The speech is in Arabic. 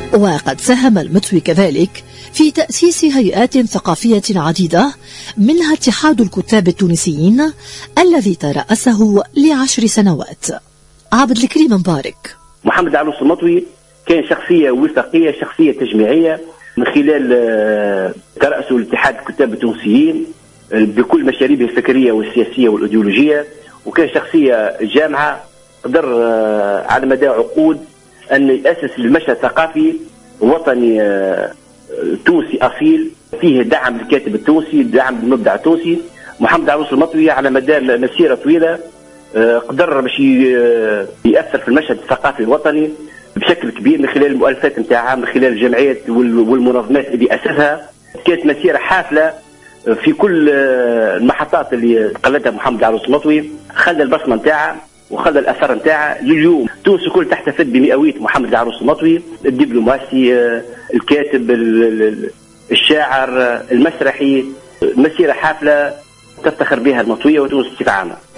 وقد ساهم المطوي كذلك في تأسيس هيئات ثقافية عديدة، منها اتحاد الكتاب التونسيين الذي ترأسه ل10 سنوات. عبد الكريم مبارك. محمد عروس المطوي كان شخصية وثائقية، شخصية تجميعية، من خلال ترأسه لاتحاد الكتاب التونسيين بكل مشاريبه الفكرية والسياسية والأيديولوجية، وكان شخصية جامعة قدر على مدى عقود أن يأسس المشهد الثقافي وطني تونسي أصيل، فيه دعم للكاتب التونسي، دعم للمبدع التونسي. محمد عروس المطوي على مدى مسيرة طويلة قدر باش يأثر في المشهد الثقافي الوطني بشكل كبير من خلال المؤلفات نتاعها، من خلال الجمعيات والمنظمات اللي أسسها. كانت مسيرة حافلة في كل المحطات اللي قلدها محمد عروس المطوي، خلى البصمة نتاعها وخلى الأثر نتاعها. لليوم تونس الكل تحتفل بمئوية محمد عروس المطوي، الدبلوماسي، الكاتب، الشاعر، المسرحي. مسيرة حافلة تفتخر بها المطوية وتونس بصفة عامة.